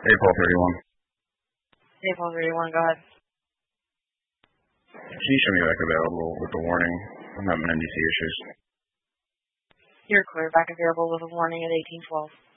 April 31. April 31, go ahead. Can you show me back available with the warning? I'm having NDC issues. You're clear, back available with a warning at 1812.